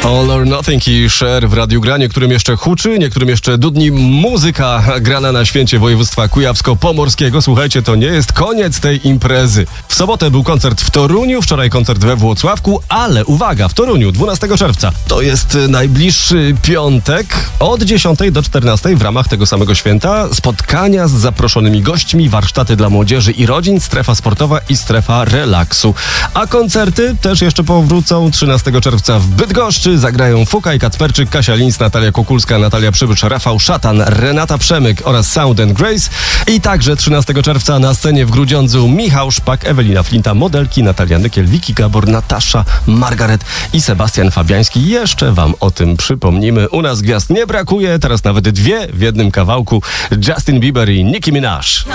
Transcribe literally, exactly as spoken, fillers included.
All or Nothing i Cher w Radiu Gra. Niektórym jeszcze huczy, niektórym jeszcze dudni muzyka grana na święcie województwa kujawsko-pomorskiego. Słuchajcie, to nie jest koniec tej imprezy. W sobotę był koncert w Toruniu, wczoraj koncert we Włocławku, ale uwaga, w Toruniu dwunastego czerwca, to jest najbliższy piątek, od dziesiątej do czternastej w ramach tego samego święta spotkania z zaproszonymi gośćmi, warsztaty dla młodzieży i rodzin, strefa sportowa i strefa relaksu. A koncerty też jeszcze powrócą. trzynastego czerwca w Bydgoszczy zagrają Fuka i Kacperczyk, Kasia Linz, Natalia Kukulska, Natalia Przybycz, Rafał Szatan, Renata Przemyk oraz Sound and Grace. I także trzynastego czerwca na scenie w Grudziądzu Michał Szpak, Ewelina Flinta, modelki Natalia Nykiel, Wiki Gabor, Natasza, Margaret i Sebastian Fabiański. Jeszcze wam o tym przypomnimy. U nas gwiazd nie brakuje, teraz nawet dwie w jednym kawałku. Justin Bieber i Nicki Minaj.